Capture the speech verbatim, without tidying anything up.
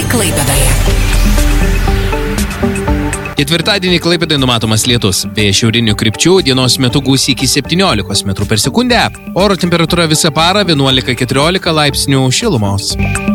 Klaipėdoje. Ketvirtadienį Klaipėdai numatomas lietus. Vėjas šiaurinių krypčių, dienos metu gūsiai iki septyniolikos metrų per sekundę. Oro temperatūra visą parą vienuolika keturiolika laipsnių šilumos.